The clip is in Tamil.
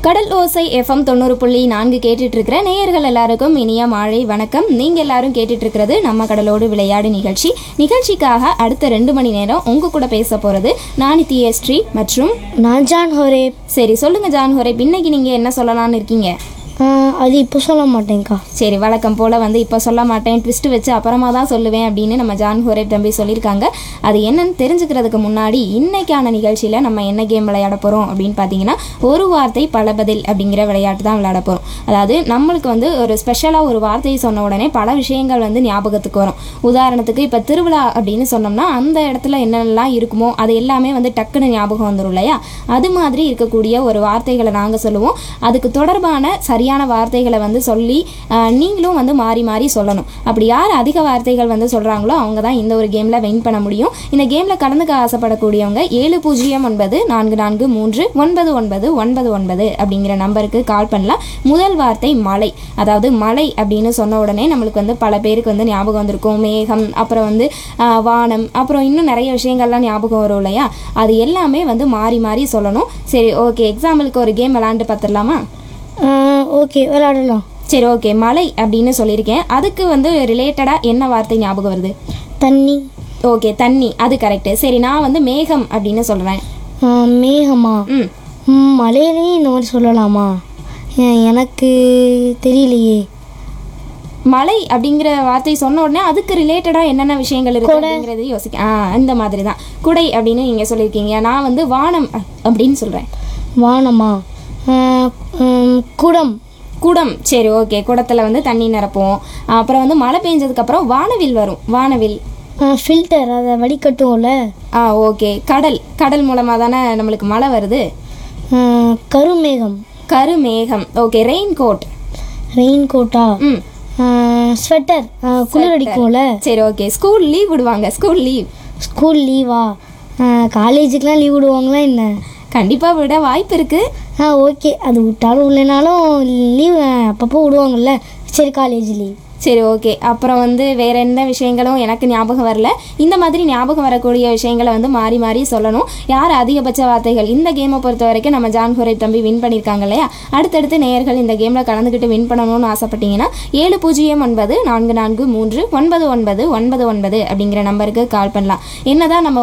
கடல் ஓசை எஃப்எம் 90.4 கேட்டுட்டு இருக்கிற நேயர்கள் எல்லாருக்கும் இனிய மாலை வணக்கம். நீங்க எல்லாரும் கேட்டுட்டு இருக்கிறது நம்ம கடலோடு விளையாடு நிகழ்ச்சிக்காக அடுத்த 2 மணி நேரம் உங்க கூட பேச போறது நான் நித்யஸ்ரீ மற்றும் நான் ஜான் ஹோரேப். சரி, சொல்லுங்க ஜான் ஹோரேப், இன்னைக்கு நீங்க என்ன சொல்லலாம்னு இருக்கீங்க? அது இப்போ சொல்ல மாட்டேங்க்கா. சரி, வழக்கம் போல் இப்போ சொல்ல மாட்டேன், ட்விஸ்ட் வச்சு அப்புறமா தான் சொல்லுவேன் அப்படின்னு நம்ம ஜான் ஹோரேப் தம்பி சொல்லியிருக்காங்க. அது என்னன்னு தெரிஞ்சுக்கிறதுக்கு முன்னாடி இன்னைக்கான நிகழ்ச்சியில் நம்ம என்ன கேம் விளையாட போகிறோம் அப்படின்னு பார்த்தீங்கன்னா, ஒரு வார்த்தை பல பதில் அப்படிங்கிற விளையாட்டு தான் விளையாட போகிறோம். அதாவது நம்மளுக்கு ஒரு ஸ்பெஷலாக ஒரு வார்த்தையை சொன்ன உடனே பல விஷயங்கள் ஞாபகத்துக்கு வரும். உதாரணத்துக்கு இப்போ திருவிழா அப்படின்னு சொன்னோம்னா அந்த இடத்துல என்னென்னலாம் இருக்குமோ அது எல்லாமே டக்குன்னு ஞாபகம் வந்துடும் இல்லையா? அது மாதிரி இருக்கக்கூடிய ஒரு வார்த்தைகளை நாங்கள் சொல்லுவோம். அதுக்கு தொடர்பான சரியான வார்த்தைகளை சொல்லி நீங்களும் மாறி மாறி சொல்லணும். அப்படி யார் அதிக வார்த்தைகள் சொல்கிறாங்களோ அவங்க தான் இந்த ஒரு கேமில் வின் பண்ண முடியும். இந்த கேமில் கலந்துக்க ஆசைப்படக்கூடியவங்க 7009439999 அப்படிங்கிற நம்பருக்கு கால் பண்ணலாம். முதல் வார்த்தை மலை. அதாவது மலை அப்படின்னு சொன்ன உடனே நம்மளுக்கு பல பேருக்கு ஞாபகம் வந்திருக்கும் மேகம், அப்புறம் வானம், அப்புறம் இன்னும் நிறைய விஷயங்கள்லாம் ஞாபகம் வரும் இல்லையா? அது எல்லாமே மாறி மாறி சொல்லணும். சரி, ஓகே, எக்ஸாம்பிளுக்கு ஒரு கேம் விளையாண்டு பார்த்துடலாமா? ஓகே, விளையாடலாம். சரி, ஓகே. மலை அப்படின்னு சொல்லியிருக்கேன். அதுக்கு ரிலேட்டடாக என்ன வார்த்தை ஞாபகம் வருது? தண்ணி. ஓகே, தண்ணி, அது கரெக்டு. சரி, நான் மேகம் அப்படின்னு சொல்கிறேன். மேகமா? மலையிலேயே இந்த மாதிரி சொல்லலாமா? எனக்கு தெரியலையே. மலை அப்படிங்கிற வார்த்தை சொன்ன உடனே அதுக்கு ரிலேட்டடாக என்னென்ன விஷயங்கள் இருக்கு அப்படிங்கிறது யோசிக்க. இந்த மாதிரி தான் குடை அப்படின்னு நீங்கள் சொல்லியிருக்கீங்க. நான் வானம் அப்படின்னு சொல்கிறேன். வானமா? குடம். குடம். சரி, ஓகே. குடத்தில் தண்ணி நிரப்புவோம். அப்புறம் மழை பெஞ்சதுக்கப்புறம் வானவில் வரும். வானவில். ஃபில்டர், அதை வடிகட்டுவோம்ல. ஓகே. கடல். கடல் மூலமாக தானே நம்மளுக்கு மழை வருது. கருமேகம். கருமேகம். Okay. Rain coat. Rain quota? Sweater, குளிர் அடிக்கும்ல. சரி, ஓகே. ஸ்கூல் லீவ் விடுவாங்க. School leave. ஸ்கூல் லீவா? காலேஜுக்கெலாம் லீவ் விடுவாங்களா என்ன? கண்டிப்பாக விட வாய்ப்பு இருக்குது. ஓகே, அது விட்டாலும் இல்லைனாலும் லீவ் அப்பப்போ விடுவாங்கல்ல. சரி, காலேஜ் லீவ். சரி, ஓகே. அப்புறம் வேறு எந்த விஷயங்களும் எனக்கு ஞாபகம் வரல. இந்த மாதிரி ஞாபகம் வரக்கூடிய விஷயங்களை மாறி மாறி சொல்லணும். யார் அதிகபட்ச வார்த்தைகள் இந்த கேமை பொறுத்த வரைக்கும் நம்ம ஜான் ஹோரேப் தம்பி வின் பண்ணியிருக்காங்க இல்லையா? அடுத்தடுத்து நேயர்கள் இந்த கேமில் கலந்துக்கிட்டு வின் பண்ணணும்னு ஆசைப்பட்டீங்கன்னா 7009439999 அப்படிங்கிற நம்பருக்கு கால் பண்ணலாம். என்னதான் நம்ம